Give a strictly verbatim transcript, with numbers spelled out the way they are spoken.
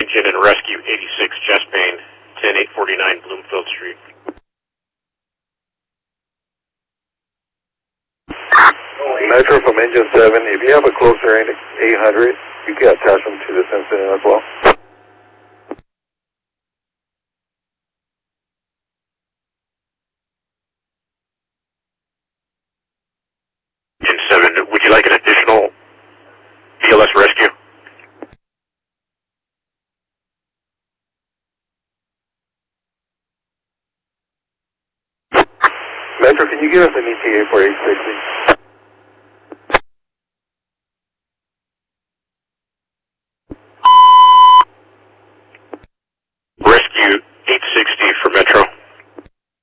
Engine and rescue eighty-six chest pain, ten eight forty-nine Bloomfield Street. Metro from engine seven, if you have a closer eight hundred, you can attach them to this incident as well. Engine seven, would you like an additional B L S rescue? Metro, can you give us an E T A for eight sixty?